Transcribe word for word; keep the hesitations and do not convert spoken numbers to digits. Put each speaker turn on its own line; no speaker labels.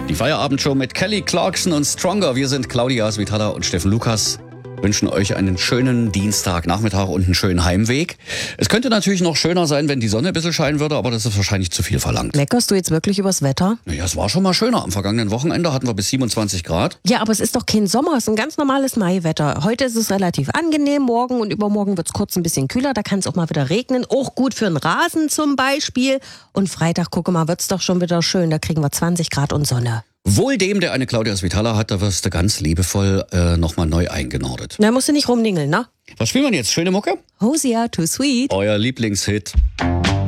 Die Feierabendshow mit Kelly Clarkson und Stronger. Wir sind Claudia Svitala und Steffen Lukas. Wünschen euch einen schönen Dienstagnachmittag und einen schönen Heimweg. Es könnte natürlich noch schöner sein, wenn die Sonne ein bisschen scheinen würde, aber das ist wahrscheinlich zu viel verlangt.
Meckerst du jetzt wirklich übers Wetter?
Naja, es war schon mal schöner. Am vergangenen Wochenende hatten wir bis siebenundzwanzig Grad.
Ja, aber es ist doch kein Sommer, es ist ein ganz normales Maiwetter. Heute ist es relativ angenehm, morgen und übermorgen wird es kurz ein bisschen kühler, da kann es auch mal wieder regnen. Auch gut für den Rasen zum Beispiel. Und Freitag, gucke mal, wird es doch schon wieder schön, da kriegen wir zwanzig Grad und Sonne.
Wohl dem, der eine Claudia Svitala hat, da wirst du ganz liebevoll äh, nochmal neu eingenordet.
Da musst du nicht rumdingeln, ne?
Was spielen wir jetzt? Schöne Mucke?
Hosea, too sweet.
Euer Lieblingshit.